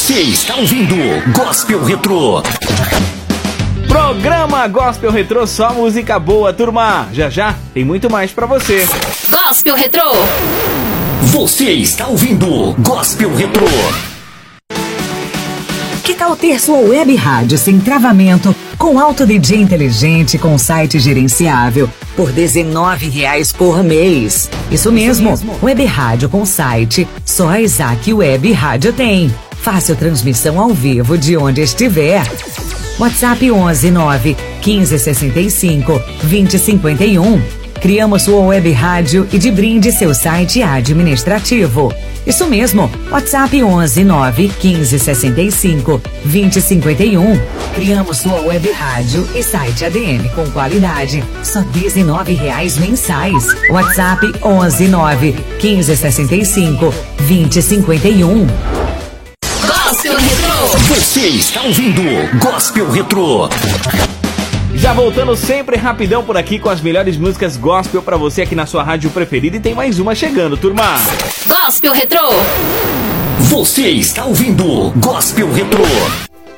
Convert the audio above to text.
Você está ouvindo Gospel Retrô. Programa Gospel Retrô, só música boa, turma. Já já tem muito mais pra você. Gospel Retrô. Você está ouvindo Gospel Retrô. Que tal ter sua web rádio sem travamento, com alto DJ inteligente, com site gerenciável, por R$19 por mês? Isso mesmo, web rádio com site, só a Isaac Web Rádio tem. Fácil transmissão ao vivo de onde estiver. WhatsApp 11 9 15 65 20 51. Criamos sua web rádio e de brinde seu site administrativo. Isso mesmo, WhatsApp 11 9 15 65 20 51. Criamos sua web rádio e site ADM com qualidade, só R$19 mensais. WhatsApp 11 9 15 65 20 51. Gospel Retrô. Você está ouvindo Gospel Retrô. Já voltando sempre rapidão por aqui com as melhores músicas gospel pra você aqui na sua rádio preferida, e tem mais uma chegando, turma. Gospel Retrô. Você está ouvindo Gospel Retrô.